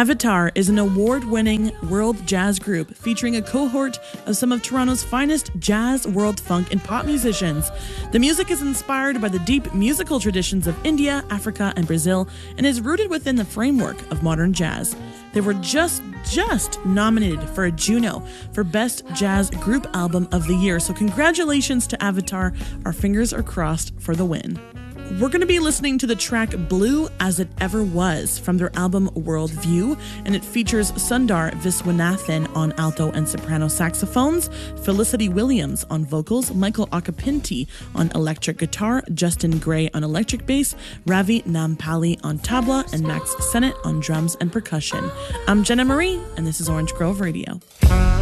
Avatar is an award-winning world jazz group featuring a cohort of some of Toronto's finest jazz, world funk, and pop musicians. The music is inspired by the deep musical traditions of India, Africa, and Brazil, and is rooted within the framework of modern jazz. They were just nominated for a Juno for Best Jazz Group Album of the Year, so congratulations to Avatar. Our fingers are crossed for the win. We're going to be listening to the track Blue As It Ever Was from their album Worldview, and it features Sundar Viswanathan on alto and soprano saxophones, Felicity Williams on vocals, Michael Acapinti on electric guitar, Justin Gray on electric bass, Ravi Nampally on tabla, and Max Sennett on drums and percussion. I'm Jenna Marie, and this is Orange Grove Radio.